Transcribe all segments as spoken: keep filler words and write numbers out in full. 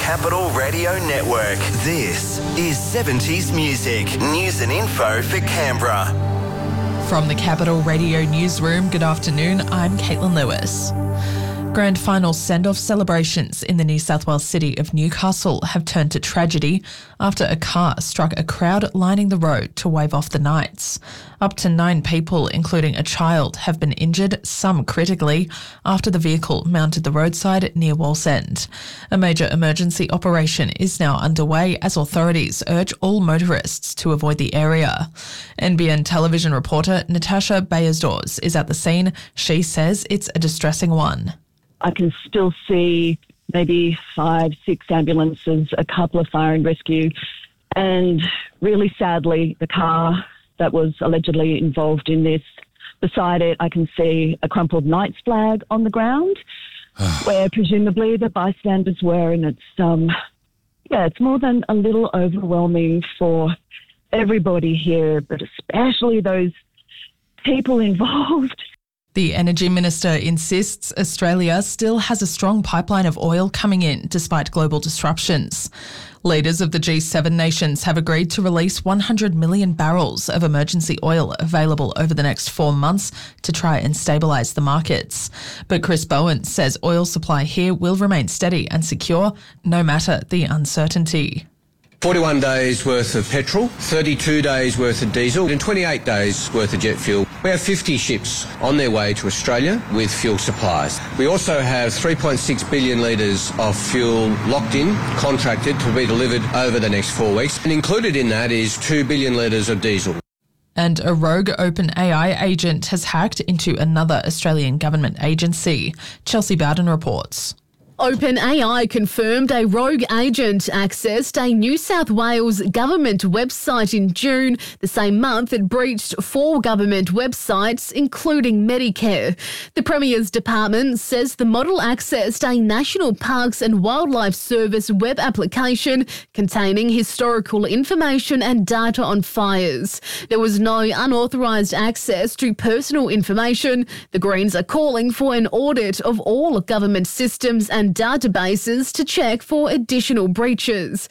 Capital Radio Network. This is seventies Music. News and info for Canberra. From the Capital Radio Newsroom, good afternoon, I'm Caitlin Lewis. Grand final send-off celebrations in the New South Wales city of Newcastle have turned to tragedy after a car struck a crowd lining the road to wave off the Knights. Up to nine people, including a child, have been injured, some critically, after the vehicle mounted the roadside near Wallsend. A major emergency operation is now underway as authorities urge all motorists to avoid the area. N B N television reporter Natasha Beyersdorf is at the scene. She says it's a distressing one. I can still see maybe five, six ambulances, a couple of fire and rescue, and really sadly, the car that was allegedly involved in this, beside it, I can see a crumpled Knights flag on the ground, where presumably the bystanders were, and it's, um, yeah, it's more than a little overwhelming for everybody here, but especially those people involved. The Energy Minister insists Australia still has a strong pipeline of oil coming in despite global disruptions. Leaders of the G seven nations have agreed to release one hundred million barrels of emergency oil available over the next four months to try and stabilise the markets. But Chris Bowen says oil supply here will remain steady and secure no matter the uncertainty. forty-one days worth of petrol, thirty-two days worth of diesel and twenty-eight days worth of jet fuel. We have fifty ships on their way to Australia with fuel supplies. We also have three point six billion litres of fuel locked in, contracted to be delivered over the next four weeks. And included in that is two billion litres of diesel. And a rogue OpenAI agent has hacked into another Australian government agency. Chelsea Bowden reports. OpenAI confirmed a rogue agent accessed a New South Wales government website in June. The same month, it breached four government websites, including Medicare. The Premier's department says the model accessed a National Parks and Wildlife Service web application containing historical information and data on fires. There was no unauthorised access to personal information. The Greens are calling for an audit of all government systems and databases to check for additional breaches.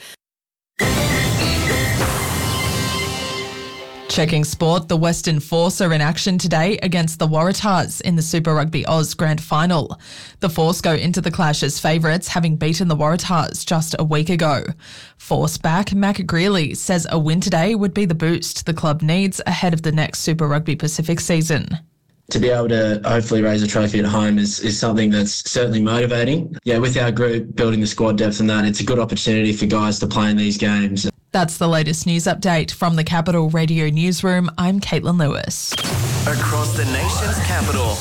Checking sport, the Western Force are in action today against the Waratahs in the Super Rugby Oz Grand Final. The Force go into the clash as favourites, having beaten the Waratahs just a week ago. Force back Mac Greeley says a win today would be the boost the club needs ahead of the next Super Rugby Pacific season. To be able to hopefully raise a trophy at home is, is something that's certainly motivating. Yeah, with our group building the squad depth and that, it's a good opportunity for guys to play in these games. That's the latest news update from the Capital Radio Newsroom. I'm Caitlin Lewis. Across the nation's capital,